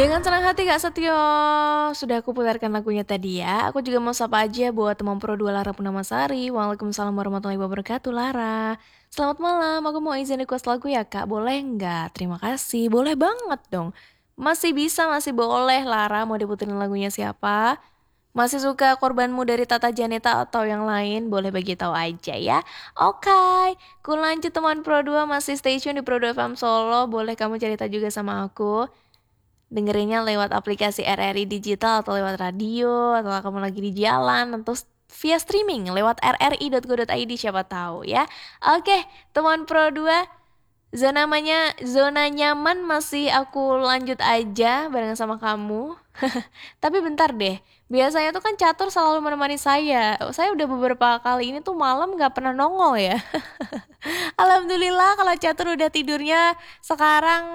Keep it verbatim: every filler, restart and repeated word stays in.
Dengan senang hati Kak Setio, sudah aku putarkan lagunya tadi ya. Aku juga mau sapa aja buat teman Pro dua Lara Punamasari. Waalaikumsalam warahmatullahi wabarakatuh Lara. Selamat malam, aku mau izin request lagu ya Kak, boleh nggak? Terima kasih, boleh banget dong. Masih bisa, masih boleh Lara, mau diputerin lagunya siapa? Masih suka korbanmu dari Tata Janeta atau yang lain? Boleh bagi tahu aja ya. Oke, ku lanjut teman Pro dua masih stay tune di Pro dua F M Solo. Boleh kamu cerita juga sama aku. Dengerinnya lewat aplikasi R R I Digital atau lewat radio atau kamu lagi di jalan atau s- via streaming lewat r r i dot go dot i d siapa tahu ya. Oke, teman Pro dua, zona namanya zona nyaman masih aku lanjut aja bareng sama kamu. Tapi bentar deh, biasanya tuh kan catur selalu menemani saya. Saya udah beberapa kali ini tuh malam nggak pernah nongol ya. Alhamdulillah kalau catur udah tidurnya sekarang